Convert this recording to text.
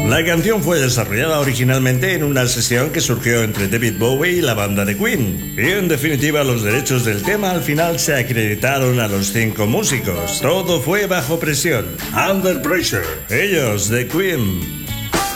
La canción fue desarrollada originalmente en una sesión que surgió entre David Bowie y la banda de Queen. Y en definitiva, los derechos del tema al final se acreditaron a los 5 músicos. Todo fue bajo presión. Under Pressure. Ellos, de Queen.